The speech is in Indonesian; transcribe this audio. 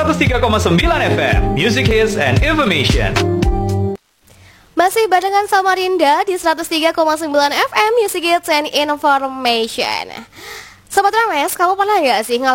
103,9 FM, Music Hits and Information. Masih barengan Samarinda di 103,9 FM Music Hits and Information. Sobat Rames, kamu pernah nggak sih